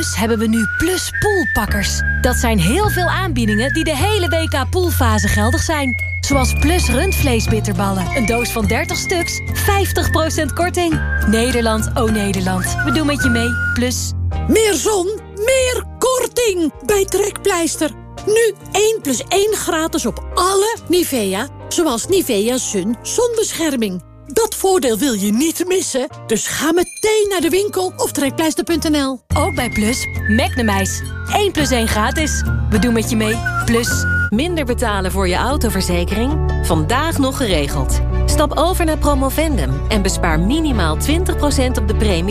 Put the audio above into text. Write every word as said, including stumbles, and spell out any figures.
Plus hebben we nu Plus Poolpakkers. Dat zijn heel veel aanbiedingen die de hele W K Poolfase geldig zijn. Zoals Plus rundvleesbitterballen. Een doos van dertig stuks. vijftig procent korting. Nederland, oh Nederland. We doen met je mee. Plus. Meer zon, meer korting bij Trekpleister. Nu één plus één gratis op alle Nivea. Zoals Nivea Sun zonbescherming. Dat voordeel wil je niet missen. Dus ga meteen naar de winkel of trekpleister punt n l. Ook bij Plus. Magnemijs. één plus één gratis. We doen met je mee. Plus. Minder betalen voor je autoverzekering? Vandaag nog geregeld. Stap over naar Promovendum en bespaar minimaal twintig procent op de premie